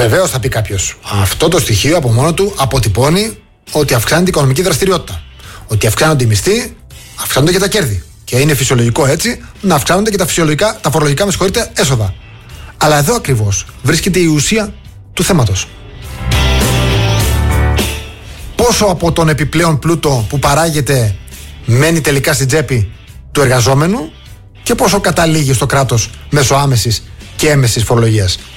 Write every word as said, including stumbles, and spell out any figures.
Βεβαίως θα πει κάποιος. Αυτό το στοιχείο από μόνο του αποτυπώνει ότι αυξάνεται η οικονομική δραστηριότητα. Ότι αυξάνονται οι μισθοί, αυξάνονται και τα κέρδη. Και είναι φυσιολογικό έτσι να αυξάνονται και τα, φυσιολογικά, τα φορολογικά, με συγχωρείτε, έσοδα. Αλλά εδώ ακριβώς βρίσκεται η ουσία του θέματος. Πόσο από τον επιπλέον πλούτο που παράγεται μένει τελικά στην τσέπη του εργαζόμενου και πόσο καταλήγει στο κράτος μέσω άμεσης και έμεσης φορολογίας.